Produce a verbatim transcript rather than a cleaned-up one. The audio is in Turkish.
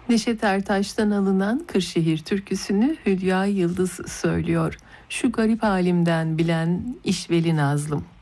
Neşet Ertaş'tan alınan Kırşehir türküsünü Hülya Yıldız söylüyor. Şu garip halimden bilen işveli Nazlım.